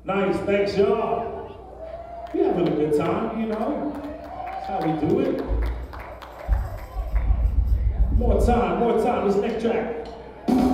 Nice, thanks y'all. We having a good time, you know. That's how we do it. More time, this next track.